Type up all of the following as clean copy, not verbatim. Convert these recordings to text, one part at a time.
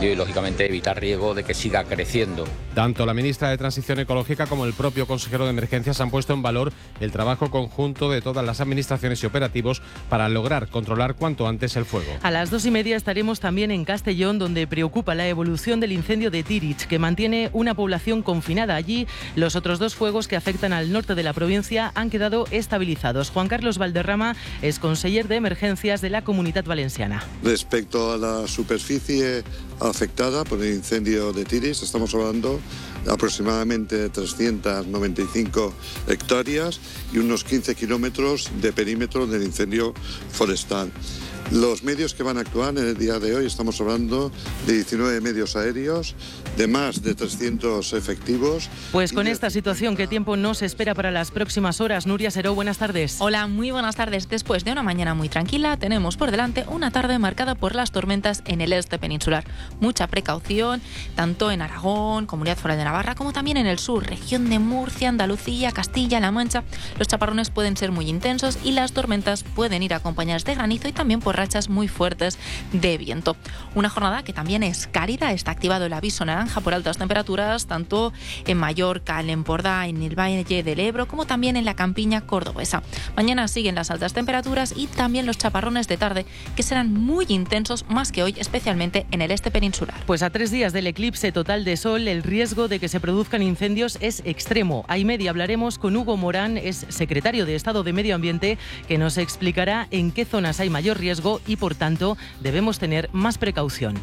incendio y, lógicamente, evitar riesgo de que siga creciendo. Tanto la ministra de Transición Ecológica como el propio consejero de Emergencias han puesto en valor el trabajo conjunto de todas las administraciones y operativos para lograr controlar cuanto antes el fuego. A las 2:30 estaremos también en Castellón, donde preocupa la evolución del incendio de Tirich, que mantiene una población confinada. Allí, los otros dos fuegos que afectan al norte de la provincia han quedado estabilizados. Juan Carlos Valderrama es conseller de Emergencias de la Comunitat Valenciana. Respecto a la superficie afectada por el incendio de Tirich, estamos hablando de aproximadamente 395 hectáreas y unos 15 kilómetros de perímetro del incendio forestal. Los medios que van a actuar en el día de hoy, estamos hablando de 19 medios aéreos, de más de 300 efectivos. Pues con esta situación, ¿qué tiempo nos espera para las próximas horas? Nuria Seró, buenas tardes. Hola, muy buenas tardes. Después de una mañana muy tranquila, tenemos por delante una tarde marcada por las tormentas en el este peninsular. Mucha precaución, tanto en Aragón, Comunidad Foral de Navarra, como también en el sur, región de Murcia, Andalucía, Castilla-La Mancha. Los chaparrones pueden ser muy intensos y las tormentas pueden ir acompañadas de granizo y también por rachas muy fuertes de viento. Una jornada que también es cálida. Está activado el aviso naranja por altas temperaturas, tanto en Mallorca, en Empordà, en el Valle del Ebro, como también en la campiña cordobesa. Mañana siguen las altas temperaturas y también los chaparrones de tarde, que serán muy intensos, más que hoy, especialmente en el este peninsular. Pues a 3 días del eclipse total de sol, el riesgo de que se produzcan incendios es extremo. A 1:30 hablaremos con Hugo Morán, es secretario de Estado de Medio Ambiente, que nos explicará en qué zonas hay mayor riesgo y, por tanto, debemos tener más precaución.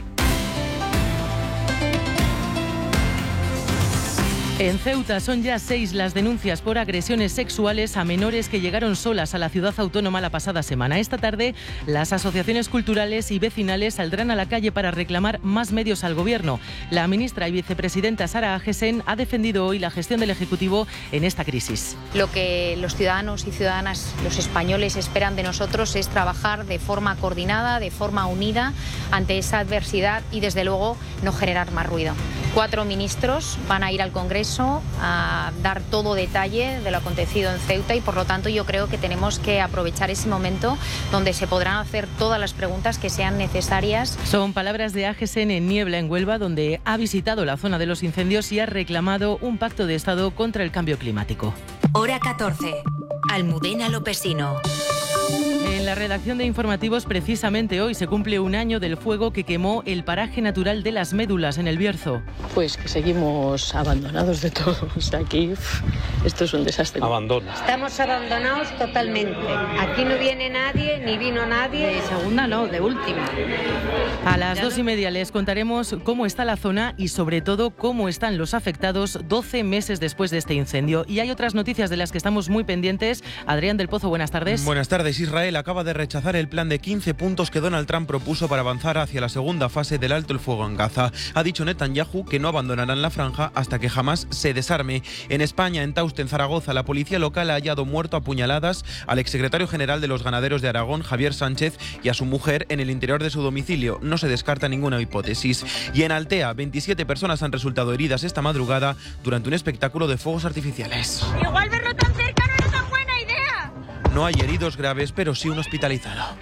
En Ceuta son ya 6 las denuncias por agresiones sexuales a menores que llegaron solas a la ciudad autónoma la pasada semana. Esta tarde, las asociaciones culturales y vecinales saldrán a la calle para reclamar más medios al Gobierno. La ministra y vicepresidenta Sara Agesen ha defendido hoy la gestión del Ejecutivo en esta crisis. Lo que los ciudadanos y ciudadanas, los españoles, esperan de nosotros es trabajar de forma coordinada, de forma unida ante esa adversidad y, desde luego, no generar más ruido. 4 ministros van a ir al Congreso a dar todo detalle de lo acontecido en Ceuta y, por lo tanto, yo creo que tenemos que aprovechar ese momento donde se podrán hacer todas las preguntas que sean necesarias. Son palabras de Agesen en Niebla, en Huelva, donde ha visitado la zona de los incendios y ha reclamado un pacto de Estado contra el cambio climático. Hora 14. Almudena Lopesino. En la redacción de informativos, precisamente hoy se cumple un año del fuego que quemó el paraje natural de Las Médulas en el Bierzo. Pues que seguimos abandonados de todos. Aquí esto es un desastre. Abandono. Estamos abandonados totalmente. Aquí no viene nadie, ni vino nadie. De segunda no, de última. A las 2:30 les contaremos cómo está la zona y, sobre todo, cómo están los afectados 12 meses después de este incendio. Y hay otras noticias de las que estamos muy pendientes. Adrián del Pozo, buenas tardes. Buenas tardes. Israel acaba de rechazar el plan de 15 puntos que Donald Trump propuso para avanzar hacia la segunda fase del alto el fuego en Gaza. Ha dicho Netanyahu que no abandonarán la franja hasta que jamás se desarme. En España, en Tauste, en Zaragoza, la policía local ha hallado muerto a puñaladas al exsecretario general de los ganaderos de Aragón, Javier Sánchez, y a su mujer en el interior de su domicilio. No se descarta ninguna hipótesis. Y en Altea, 27 personas han resultado heridas esta madrugada durante un espectáculo de fuegos artificiales. Igual verlo tan cerca no era tan buena idea. No hay heridos graves, pero sí un hospitalizado.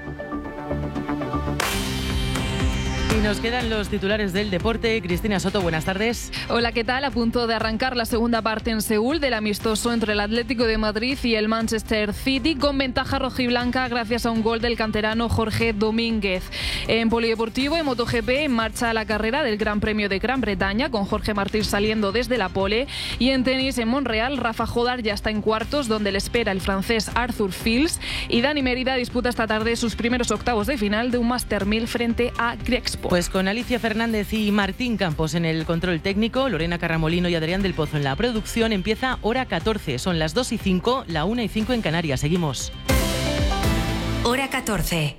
Y nos quedan los titulares del deporte. Cristina Soto, buenas tardes. Hola, ¿qué tal? A punto de arrancar la segunda parte en Seúl del amistoso entre el Atlético de Madrid y el Manchester City, con ventaja rojiblanca gracias a un gol del canterano Jorge Domínguez. En polideportivo, en MotoGP, en marcha la carrera del Gran Premio de Gran Bretaña, con Jorge Martín saliendo desde la pole. Y en tenis, en Montreal, Rafa Jodar ya está en cuartos, donde le espera el francés Arthur Fils. Y Dani Mérida disputa esta tarde sus primeros octavos de final de un Master 1000 frente a Grexpo. Pues con Alicia Fernández y Martín Campos en el control técnico, Lorena Carramolino y Adrián del Pozo en la producción, empieza Hora 14. Son las 2:05, la 1:05 en Canarias. Seguimos. Hora 14.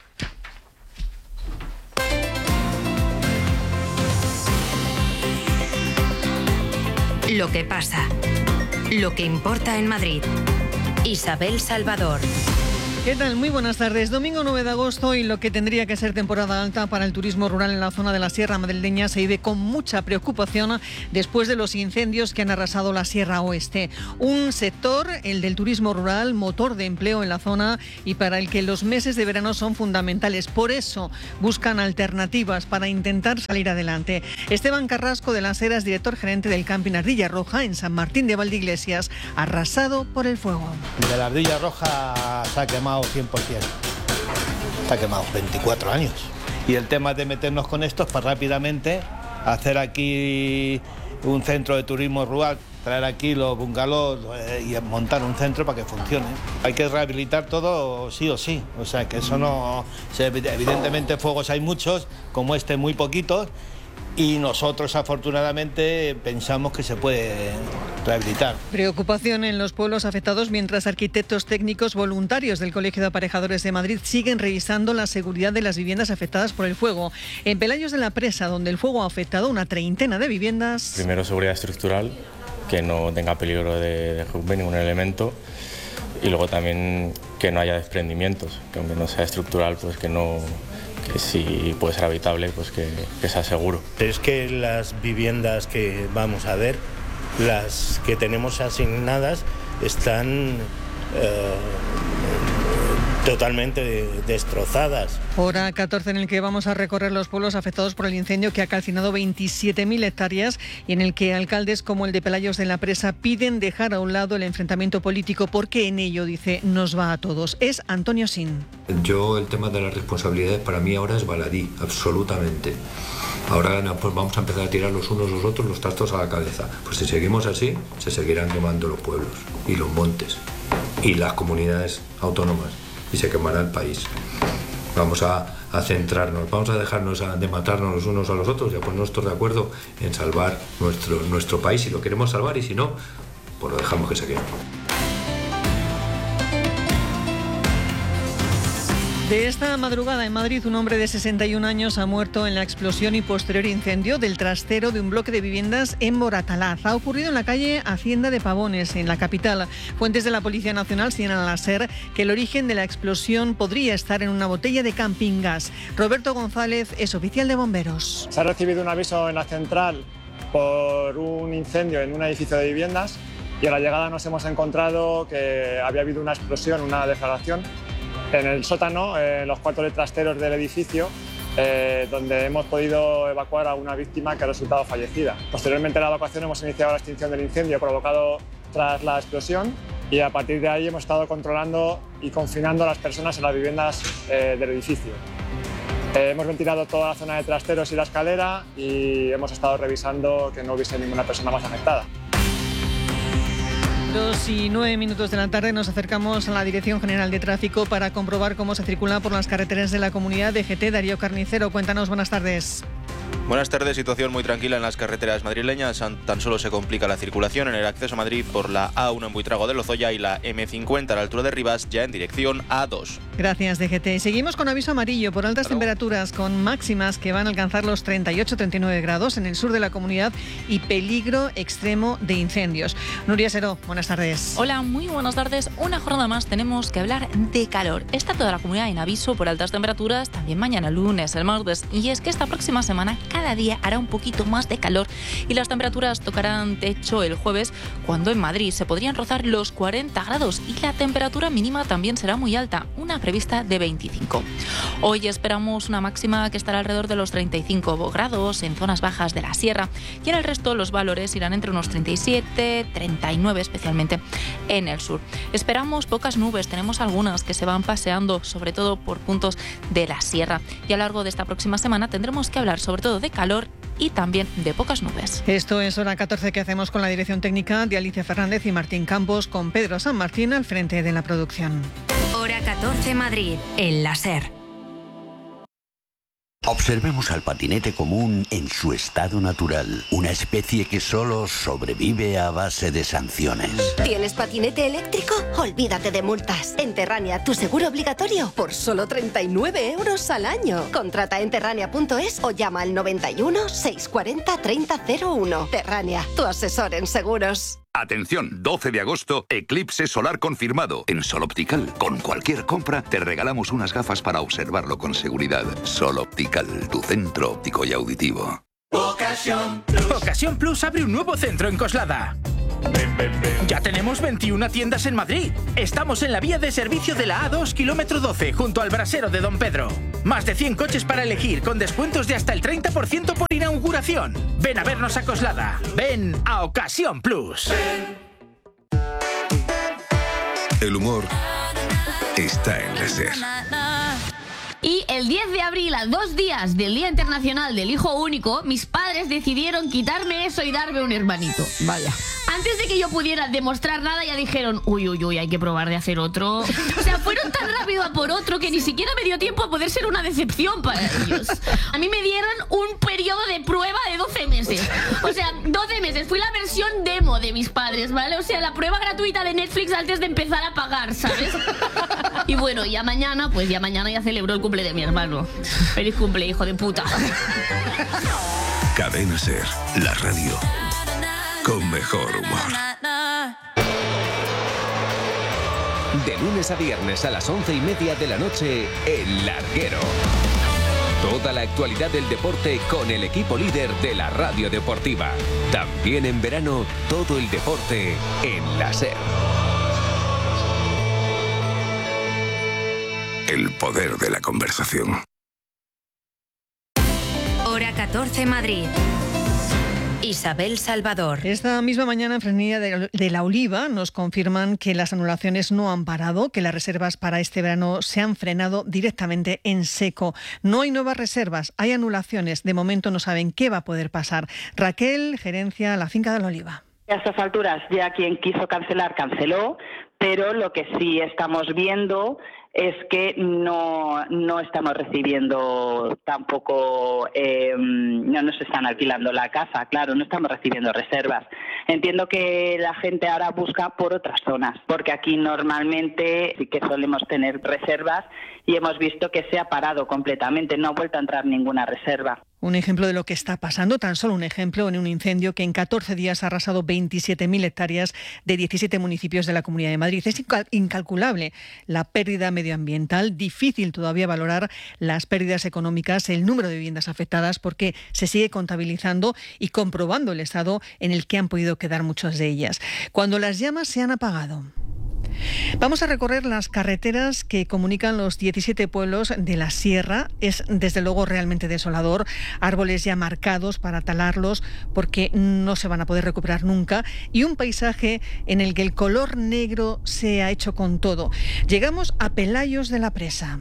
Lo que pasa. Lo que importa en Madrid. Isabel Salvador. ¿Qué tal? Muy buenas tardes. Domingo 9 de agosto y lo que tendría que ser temporada alta para el turismo rural en la zona de la Sierra Madrileña se vive con mucha preocupación después de los incendios que han arrasado la Sierra Oeste. Un sector, el del turismo rural, motor de empleo en la zona y para el que los meses de verano son fundamentales. Por eso buscan alternativas para intentar salir adelante. Esteban Carrasco de las Heras, director gerente del camping Ardilla Roja en San Martín de Valdeiglesias, arrasado por el fuego. De la Ardilla Roja se ha quemado 100%. Está quemado 24 años. Y el tema de meternos con esto es para rápidamente hacer aquí un centro de turismo rural, traer aquí los bungalows y montar un centro para que funcione. Hay que rehabilitar todo sí o sí, o sea que eso no... Evidentemente fuegos hay muchos, como este muy poquitos, y nosotros afortunadamente pensamos que se puede rehabilitar. Preocupación en los pueblos afectados mientras arquitectos técnicos voluntarios del Colegio de Aparejadores de Madrid siguen revisando la seguridad de las viviendas afectadas por el fuego. En Pelayos de la Presa, donde el fuego ha afectado una treintena de viviendas. Primero, seguridad estructural, que no tenga peligro de ningún elemento, y luego también que no haya desprendimientos, que aunque no sea estructural, pues que si puede ser habitable, pues que sea seguro. Es que las viviendas que vamos a ver, las que tenemos asignadas, están totalmente destrozadas. Hora 14 en el que vamos a recorrer los pueblos afectados por el incendio que ha calcinado 27.000 hectáreas y en el que alcaldes como el de Pelayos de la Presa piden dejar a un lado el enfrentamiento político porque en ello, dice, nos va a todos. Es Antonio Sin. Yo el tema de las responsabilidades para mí ahora es baladí, absolutamente. Ahora pues vamos a empezar a tirar los unos los otros los trastos a la cabeza. Pues si seguimos así, se seguirán quemando los pueblos y los montes y las comunidades autónomas y se quemará el país. Vamos a centrarnos, vamos a dejarnos de matarnos los unos a los otros y a ponernos todos de acuerdo en salvar nuestro país si lo queremos salvar, y si no, pues lo dejamos que se queme. De esta madrugada en Madrid, un hombre de 61 años ha muerto en la explosión y posterior incendio del trastero de un bloque de viviendas en Moratalaz. Ha ocurrido en la calle Hacienda de Pavones, en la capital. Fuentes de la Policía Nacional señalan a la SER que el origen de la explosión podría estar en una botella de camping gas. Roberto González es oficial de bomberos. Se ha recibido un aviso en la central por un incendio en un edificio de viviendas y a la llegada nos hemos encontrado que había habido una explosión, una deflagración en el sótano, los cuartos de trasteros del edificio, donde hemos podido evacuar a una víctima que ha resultado fallecida. Posteriormente a la evacuación hemos iniciado la extinción del incendio provocado tras la explosión y a partir de ahí hemos estado controlando y confinando a las personas en las viviendas del edificio. Hemos ventilado toda la zona de trasteros y la escalera y hemos estado revisando que no hubiese ninguna persona más afectada. 2:09 de la tarde nos acercamos a la Dirección General de Tráfico para comprobar cómo se circula por las carreteras de la comunidad. DGT, Darío Carnicero, cuéntanos, buenas tardes. Buenas tardes, situación muy tranquila en las carreteras madrileñas. Tan solo se complica la circulación en el acceso a Madrid por la A1 en Buitrago de Lozoya y la M50 a la altura de Rivas, ya en dirección A2. Gracias, DGT. Seguimos con aviso amarillo por altas temperaturas, con máximas que van a alcanzar los 38-39 grados en el sur de la comunidad y peligro extremo de incendios. Nuria Seró, buenas tardes. Hola, muy buenas tardes. Una jornada más tenemos que hablar de calor. Está toda la comunidad en aviso por altas temperaturas, también mañana lunes, el martes, y es que esta próxima semana cada día hará un poquito más de calor y las temperaturas tocarán techo el jueves, cuando en Madrid se podrían rozar los 40 grados y la temperatura mínima también será muy alta, una prevista de 25. Hoy esperamos una máxima que estará alrededor de los 35 grados en zonas bajas de la sierra y en el resto los valores irán entre unos 37, 39 especialmente en el sur. Esperamos pocas nubes, tenemos algunas que se van paseando sobre todo por puntos de la sierra y a lo largo de esta próxima semana tendremos que hablar sobre todo de calor y también de pocas nubes. Esto es Hora 14 que hacemos con la dirección técnica de Alicia Fernández y Martín Campos, con Pedro San Martín al frente de la producción. Hora 14 Madrid, en la SER. Observemos al patinete común en su estado natural, una especie que solo sobrevive a base de sanciones. ¿Tienes patinete eléctrico? Olvídate de multas. En Terrania, tu seguro obligatorio por solo 39 € al año. Contrata en terrania.es o llama al 91 640 3001. Terrania, tu asesor en seguros. Atención, 12 de agosto, eclipse solar confirmado. En Sol Optical, con cualquier compra, te regalamos unas gafas para observarlo con seguridad. Sol Optical, tu centro óptico y auditivo. Ocasión Plus. Ocasión Plus abre un nuevo centro en Coslada. Ya tenemos 21 tiendas en Madrid. Estamos en la vía de servicio de la A2, kilómetro 12, junto al brasero de Don Pedro. Más de 100 coches para elegir, con descuentos de hasta el 30% por inauguración. Ven a vernos a Coslada. Ven a Ocasión Plus. El humor está en la SER. Y el 10 de abril, a 2 días del Día Internacional del Hijo Único, mis padres decidieron quitarme eso y darme un hermanito. Vaya. Antes de que yo pudiera demostrar nada, ya dijeron, uy, hay que probar de hacer otro. O sea, fueron tan rápido a por otro que ni siquiera me dio tiempo a poder ser una decepción para ellos. A mí me dieron un periodo de prueba de 12 meses. O sea, 12 meses. Fui la versión demo de mis padres, ¿vale? O sea, la prueba gratuita de Netflix antes de empezar a pagar, ¿sabes? Y bueno, ya mañana celebro el cumple de mi hermano. Feliz cumple, hijo de puta. Cadena SER, la radio con mejor humor. De lunes a viernes a las 11:30 de la noche, El Larguero. Toda la actualidad del deporte con el equipo líder de la radio deportiva. También en verano, todo el deporte en la SER. El poder de la conversación. Hora 14 Madrid. Isabel Salvador. Esta misma mañana en Fresnilla de la Oliva nos confirman que las anulaciones no han parado, que las reservas para este verano se han frenado directamente en seco. No hay nuevas reservas, hay anulaciones. De momento no saben qué va a poder pasar. Raquel, gerencia la finca de la Oliva. A estas alturas ya quien quiso cancelar, canceló, pero lo que sí estamos viendo es que no estamos recibiendo tampoco, no nos están alquilando la casa, claro, no estamos recibiendo reservas. Entiendo que la gente ahora busca por otras zonas, porque aquí normalmente sí que solemos tener reservas y hemos visto que se ha parado completamente, no ha vuelto a entrar ninguna reserva. Un ejemplo de lo que está pasando, tan solo un ejemplo, en un incendio que en 14 días ha arrasado 27.000 hectáreas de 17 municipios de la Comunidad de Madrid. Es incalculable la pérdida medioambiental, difícil todavía valorar las pérdidas económicas, el número de viviendas afectadas, porque se sigue contabilizando y comprobando el estado en el que han podido quedar muchas de ellas. Cuando las llamas se han apagado. Vamos a recorrer las carreteras que comunican los 17 pueblos de la Sierra. Es desde luego realmente desolador. Árboles ya marcados para talarlos porque no se van a poder recuperar nunca. Y un paisaje en el que el color negro se ha hecho con todo. Llegamos a Pelayos de la Presa.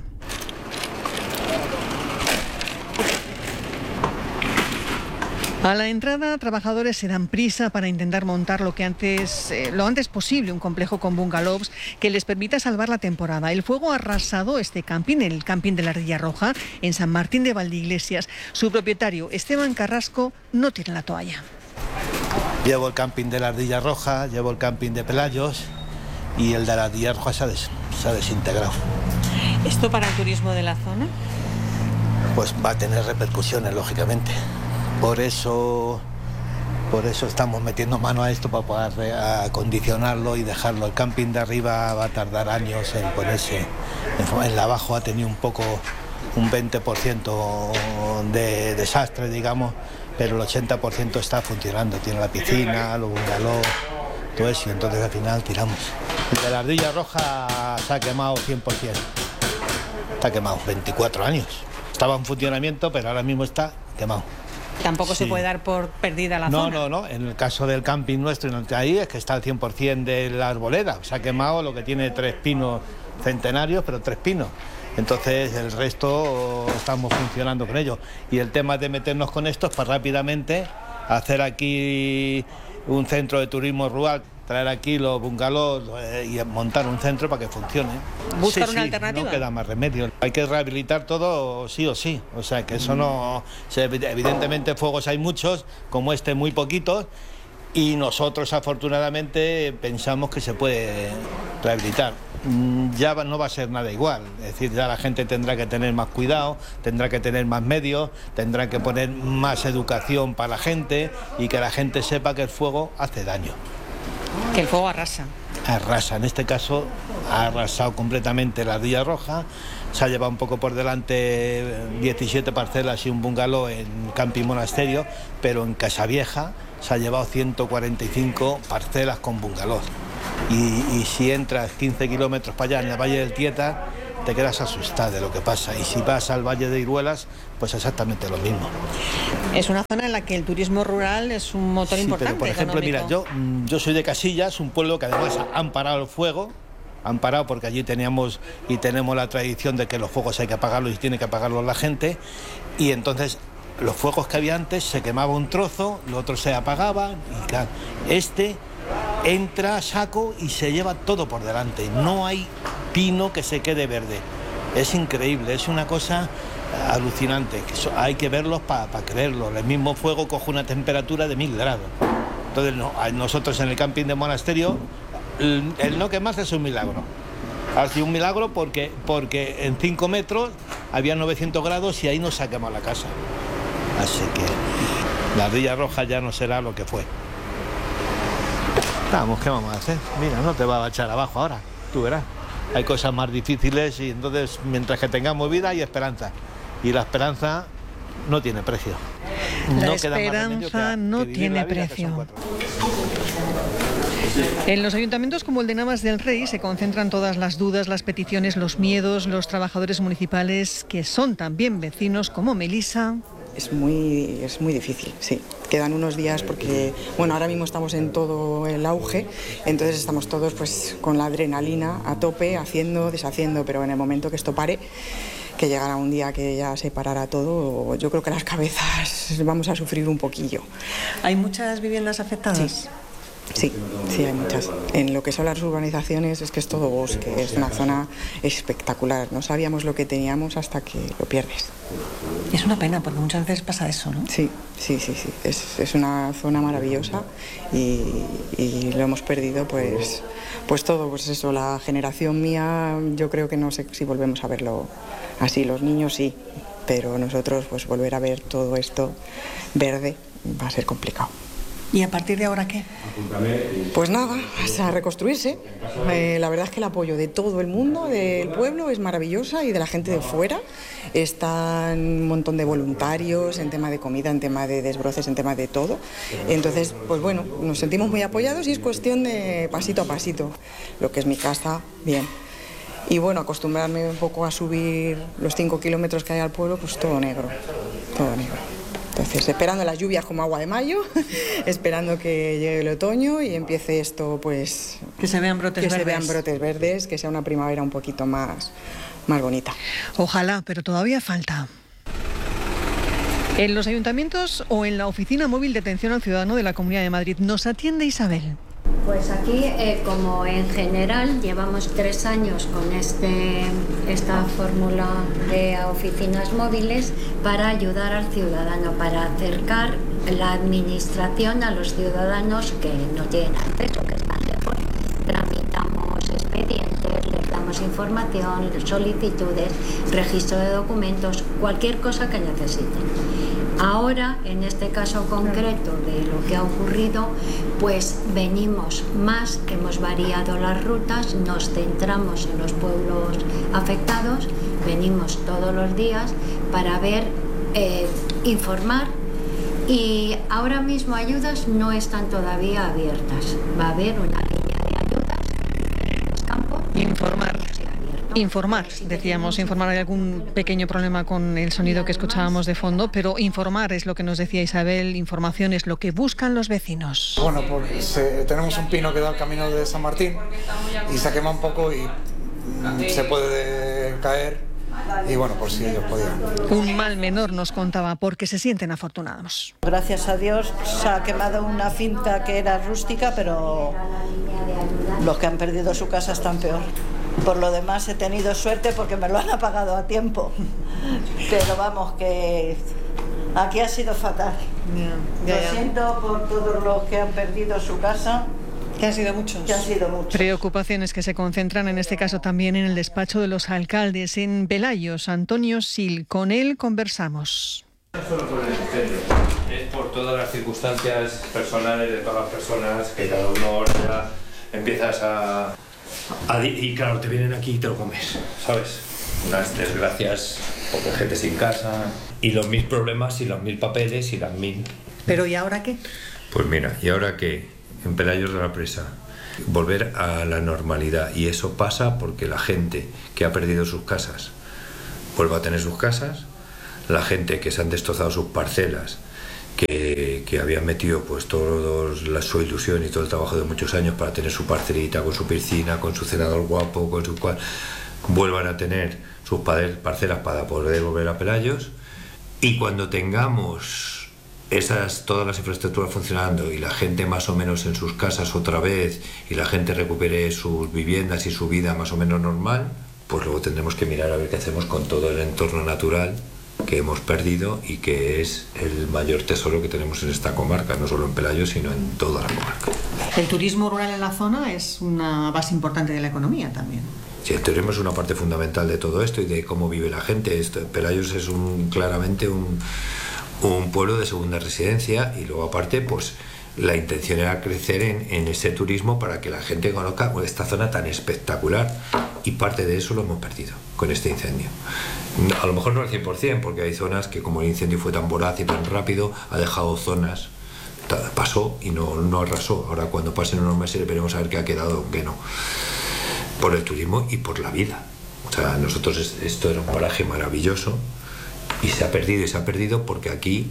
A la entrada, trabajadores se dan prisa para intentar montar lo antes posible un complejo con bungalows que les permita salvar la temporada. El fuego ha arrasado este camping, el camping de la Ardilla Roja, en San Martín de Valdeiglesias. Su propietario, Esteban Carrasco, no tira la toalla. Llevo el camping de la Ardilla Roja, llevo el camping de Pelayos y el de la Ardilla Roja se ha desintegrado. ¿Esto para el turismo de la zona? Pues va a tener repercusiones, lógicamente. Por eso estamos metiendo mano a esto para poder acondicionarlo y dejarlo. El camping de arriba va a tardar años en ponerse. El de abajo ha tenido un 20% de desastre, digamos, pero el 80% está funcionando. Tiene la piscina, los bungalows, todo eso, y entonces al final tiramos. El de la Ardilla Roja se ha quemado 100%. Está quemado, 24 años. Estaba en funcionamiento, pero ahora mismo está quemado. Tampoco se puede dar por perdida la zona. No. En el caso del camping nuestro, en el que ahí es que está al 100% de la arboleda. Se ha quemado lo que tiene 3 pinos centenarios, pero 3 pinos. Entonces el resto estamos funcionando con ello. Y el tema de meternos con esto es para rápidamente hacer aquí un centro de turismo rural, traer aquí los bungalows y montar un centro para que funcione. ¿Buscar una alternativa? No queda más remedio. Hay que rehabilitar todo sí o sí. O sea, que eso no... Evidentemente fuegos hay muchos, como este muy poquitos, y nosotros afortunadamente pensamos que se puede rehabilitar. Ya no va a ser nada igual, es decir, ya la gente tendrá que tener más cuidado, tendrá que tener más medios, tendrá que poner más educación para la gente y que la gente sepa que el fuego hace daño. Que el fuego arrasa. Arrasa, en este caso ha arrasado completamente la Ardilla Roja, se ha llevado un poco por delante 17 parcelas y un bungalow en Camping Monasterio, pero en Casavieja se ha llevado 145 parcelas con bungalows. Y si entras 15 kilómetros para allá en el Valle del Tieta, te quedas asustado de lo que pasa. Y si vas al Valle de Iruelas, pues exactamente lo mismo. Es una zona en la que el turismo rural es un motor importante. Pero por ejemplo, económico. mira, yo soy de Casillas, un pueblo que además han parado el fuego. Han parado porque allí tenemos la tradición de que los fuegos hay que apagarlos y tiene que apagarlos la gente. Y entonces los fuegos que había antes se quemaba un trozo, los otros se apagaban. Y claro, entra a saco y se lleva todo por delante. No hay pino que se quede verde. Es increíble, es una cosa alucinante. Hay que verlos para creerlo. El mismo fuego coge una temperatura de 1000 grados. Entonces nosotros en el camping de Monasterio, el no quemarse es un milagro. Ha sido un milagro porque en 5 metros había 900 grados y ahí no se ha quemado la casa. Así que la Ardilla Roja ya no será lo que fue. Vamos, ¿qué vamos a hacer? Mira, no te va a echar abajo ahora, tú verás. Hay cosas más difíciles y entonces mientras que tengamos vida hay esperanza. Y la esperanza no tiene precio. La esperanza no tiene precio. En los ayuntamientos como el de Navas del Rey se concentran todas las dudas, las peticiones, los miedos, los trabajadores municipales que son también vecinos como Melisa. Es muy difícil, sí. Quedan unos días porque, bueno, ahora mismo estamos en todo el auge, entonces estamos todos pues con la adrenalina a tope, haciendo, deshaciendo, pero en el momento que esto pare, que llegará un día que ya se parará todo, yo creo que las cabezas vamos a sufrir un poquillo. ¿Hay muchas viviendas afectadas? Sí, hay muchas. En lo que son las urbanizaciones es que es todo bosque, es una zona espectacular. No sabíamos lo que teníamos hasta que lo pierdes. Es una pena porque muchas veces pasa eso, ¿no? Sí. Es una zona maravillosa y lo hemos perdido pues todo, pues eso, la generación mía, yo creo que no sé si volvemos a verlo así, los niños sí, pero nosotros pues volver a ver todo esto verde va a ser complicado. ¿Y a partir de ahora qué? Pues nada, a reconstruirse. La verdad es que el apoyo de todo el mundo, del pueblo, es maravillosa y de la gente de fuera. Están un montón de voluntarios en tema de comida, en tema de desbroces, en tema de todo. Entonces, pues bueno, nos sentimos muy apoyados y es cuestión de pasito a pasito. Lo que es mi casa, bien. Y bueno, acostumbrarme un poco a subir los 5 kilómetros que hay al pueblo, pues todo negro, todo negro. Entonces, esperando las lluvias como agua de mayo, esperando que llegue el otoño y empiece esto, pues... Que se vean brotes verdes. Que se vean brotes verdes, que sea una primavera un poquito más bonita. Ojalá, pero todavía falta. ¿En los ayuntamientos o en la Oficina Móvil de Atención al Ciudadano de la Comunidad de Madrid nos atiende Isabel? Pues aquí, como en general, llevamos 3 años con esta fórmula de oficinas móviles para ayudar al ciudadano, para acercar la administración a los ciudadanos que no tienen acceso, que están lejos. Tramitamos expedientes, les damos información, solicitudes, registro de documentos, cualquier cosa que necesiten. Ahora, en este caso concreto de lo que ha ocurrido, pues venimos más, hemos variado las rutas, nos centramos en los pueblos afectados, venimos todos los días para ver, informar, y ahora mismo ayudas no están todavía abiertas. Va a haber una línea de ayudas en los campos. Informar, decíamos, informar. Hay algún pequeño problema con el sonido que escuchábamos de fondo, pero informar es lo que nos decía Isabel, información es lo que buscan los vecinos. Bueno, pues tenemos un pino que da al camino de San Martín y se quema un poco y se puede caer y bueno, por si ellos podían. Un mal menor, nos contaba, porque se sienten afortunados. Gracias a Dios se ha quemado una finca que era rústica, pero los que han perdido su casa están peor. Por lo demás he tenido suerte porque me lo han apagado a tiempo. Pero vamos, que aquí ha sido fatal. Lo siento por todos los que han perdido su casa. Que han sido muchos. Preocupaciones que se concentran en este caso también en el despacho de los alcaldes en Velayos. Antonio Sil, con él conversamos. No solo por el incendio, es por todas las circunstancias personales de todas las personas que cada uno ahora empiezas y claro, te vienen aquí y te lo comes, ¿sabes? Unas desgracias, porque gente sin casa, y los 1000 problemas, y los 1000 papeles, y las 1000... ¿Pero y ahora qué? Pues mira, ¿y ahora qué? En Pelayos de la Presa, volver a la normalidad, y eso pasa porque la gente que ha perdido sus casas vuelva a tener sus casas, la gente que se han destrozado sus parcelas, que habían metido pues toda su ilusión y todo el trabajo de muchos años para tener su parcelita con su piscina, con su cenador guapo, con su cual, vuelvan a tener sus parcelas para poder volver a Pelayos. Y cuando tengamos todas las infraestructuras funcionando y la gente más o menos en sus casas otra vez y la gente recupere sus viviendas y su vida más o menos normal, pues luego tendremos que mirar a ver qué hacemos con todo el entorno natural que hemos perdido y que es el mayor tesoro que tenemos en esta comarca, no solo en Pelayos, sino en toda la comarca. El turismo rural en la zona es una base importante de la economía también. Sí, el turismo es una parte fundamental de todo esto y de cómo vive la gente. Pelayos es claramente un pueblo de segunda residencia, y luego aparte pues la intención era crecer en ese turismo para que la gente conozca esta zona tan espectacular, y parte de eso lo hemos perdido con este incendio. A lo mejor no al 100%, porque hay zonas que, como el incendio fue tan voraz y tan rápido, ha dejado zonas, pasó y no arrasó. Ahora cuando pasen unos meses veremos a ver qué ha quedado o qué no, por el turismo y por la vida. O sea, esto era un paraje maravilloso y se ha perdido porque aquí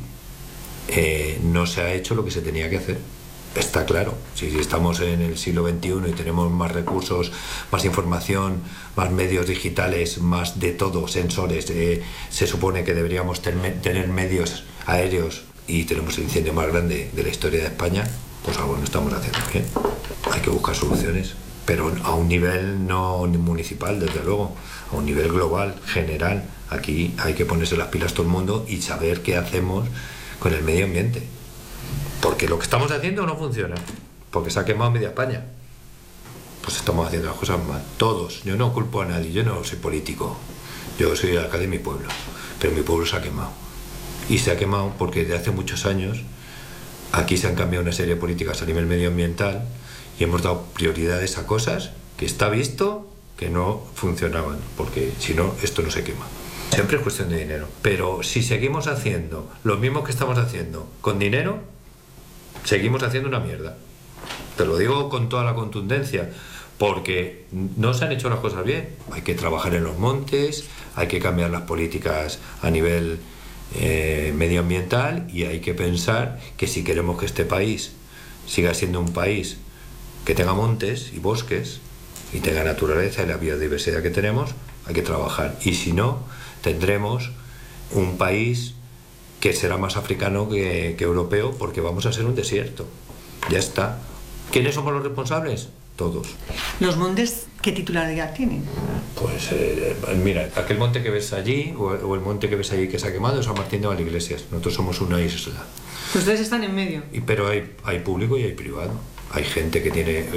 no se ha hecho lo que se tenía que hacer. Está claro, si estamos en el siglo XXI y tenemos más recursos, más información, más medios digitales, más de todo, sensores, se supone que deberíamos tener medios aéreos, y tenemos el incendio más grande de la historia de España, pues algo no estamos haciendo bien. Hay que buscar soluciones, pero a un nivel no municipal, desde luego, a un nivel global, general. Aquí hay que ponerse las pilas todo el mundo y saber qué hacemos con el medio ambiente. Porque lo que estamos haciendo no funciona, porque se ha quemado media España. Pues estamos haciendo las cosas mal, todos. Yo no culpo a nadie, yo no soy político, yo soy alcalde de mi pueblo, pero mi pueblo se ha quemado. Y se ha quemado porque desde hace muchos años aquí se han cambiado una serie de políticas a nivel medioambiental y hemos dado prioridades a cosas que está visto que no funcionaban, porque si no, esto no se quema. Siempre es cuestión de dinero, pero si seguimos haciendo lo mismo que estamos haciendo con dinero, seguimos haciendo una mierda. Te lo digo con toda la contundencia, porque no se han hecho las cosas bien. Hay que trabajar en los montes, hay que cambiar las políticas a nivel medioambiental, y hay que pensar que si queremos que este país siga siendo un país que tenga montes y bosques y tenga naturaleza y la biodiversidad que tenemos, hay que trabajar. Y si no, tendremos un país que será más africano que europeo, porque vamos a ser un desierto. Ya está. ¿Quiénes somos los responsables? Todos. ¿Los montes qué titularidad tienen? Pues mira, aquel monte que ves allí o el monte que ves allí que se ha quemado es San Martín de Valdeiglesias. Nosotros somos una isla. Ustedes están en medio. Pero hay público y hay privado. Hay gente que tiene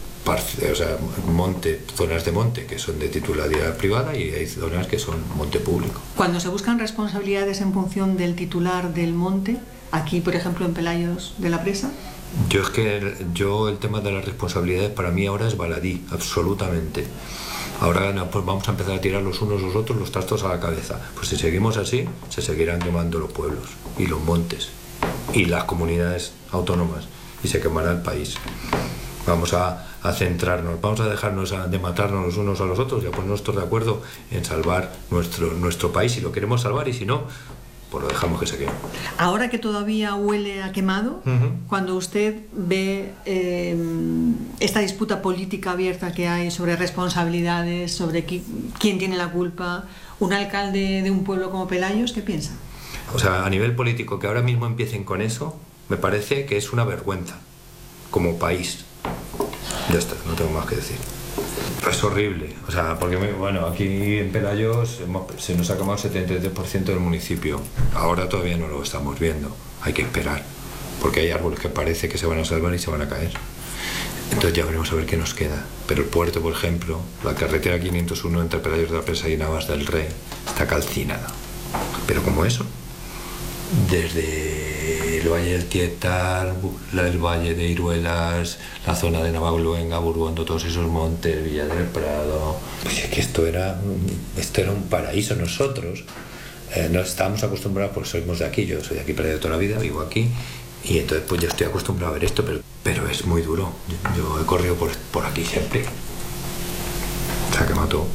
zonas de monte que son de titularidad privada, y hay zonas que son monte público. Cuando se buscan responsabilidades en función del titular del monte, aquí por ejemplo en Pelayos de la Presa, el tema de las responsabilidades para mí ahora es baladí, absolutamente. Ahora pues vamos a empezar a tirar los unos los otros los trastos a la cabeza. Pues si seguimos así, se seguirán quemando los pueblos y los montes y las comunidades autónomas, y se quemará el país. Vamos a centrarnos, vamos a dejarnos de matarnos los unos a los otros y a ponernos todos de acuerdo en salvar nuestro país, si lo queremos salvar, y si no, pues lo dejamos que se queme. Ahora que todavía huele a quemado, cuando usted ve esta disputa política abierta que hay sobre responsabilidades, sobre quién tiene la culpa, un alcalde de un pueblo como Pelayos, ¿qué piensa? O sea, a nivel político, que ahora mismo empiecen con eso, me parece que es una vergüenza como país. Ya está, no tengo más que decir. Es horrible, o sea, porque aquí en Pelayos se nos ha quemado el 73% del municipio. Ahora todavía no lo estamos viendo, hay que esperar, porque hay árboles que parece que se van a salvar y se van a caer. Entonces ya veremos a ver qué nos queda. Pero el puerto, por ejemplo, la carretera 501 entre Pelayos de la Presa y Navas del Rey está calcinada. Pero como eso, desde el Valle del Tietar, el Valle de Iruelas, la zona de Navagluenga, Burgondo, todos esos montes, Villa del Prado. Pues es que esto era un paraíso. Nosotros no estábamos acostumbrados, porque somos de aquí, yo soy de aquí perdido toda la vida, vivo aquí, y entonces pues yo estoy acostumbrado a ver esto, pero es muy duro. Yo he corrido por aquí siempre. Se ha quemado todo.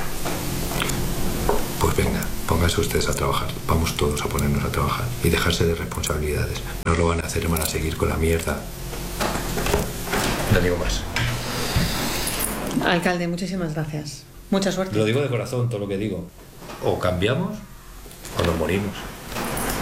Pues venga, pónganse ustedes a trabajar, vamos todos a ponernos a trabajar y dejarse de responsabilidades. No lo van a hacer, van a seguir con la mierda. No digo más. Alcalde, muchísimas gracias. Mucha suerte. Lo digo de corazón, todo lo que digo. O cambiamos o nos morimos.